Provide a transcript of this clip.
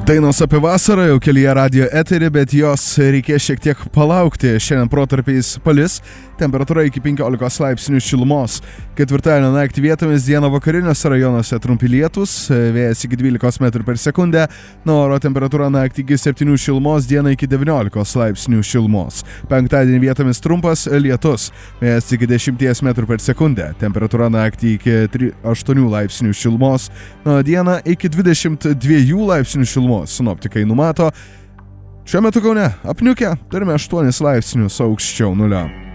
Dainos apie vasarą jau kelyje radio eterį, bet jos reikės šiek tiek palaukti. Šiandien protarpiais palis, temperatūra iki 15 laipsnių šilumos. Ketvirtadienio naktį vietomis dieną vakariniuose rajonuose trumpi lietūs, vėjas iki 12 metrų per sekundę, oro temperatūra naktį iki 7 šilumos, dieną iki 19 laipsnių šilumos. Penktadienį vietomis trumpas lietus, vėjas iki 10 metrų per sekundę, temperatūra naktį iki 8 laipsnių šilumos, dieną iki 22 laipsnių šilumos. Sinoptikai numato. Šiuo metu Kaune apniukę, turime 8 laipsnius aukščiau nulio.